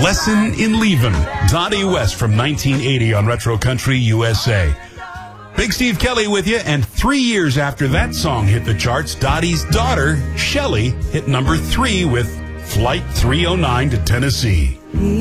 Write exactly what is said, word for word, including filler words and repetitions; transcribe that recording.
Lesson in Leavin'. Donnie West from nineteen eighty on Retro Country U S A. Big Steve Kelly with you, and three years after that song hit the charts, Dottie's daughter, Shelley, hit number three with Flight three oh nine to Tennessee.